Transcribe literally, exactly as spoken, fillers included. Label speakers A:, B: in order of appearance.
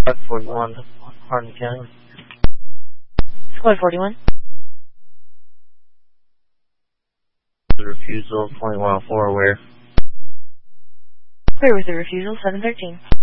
A: forty-one, Hardin County.
B: Squad forty-one.
A: The refusal, point one oh four, where?
B: Clear with the refusal, seven thirteen.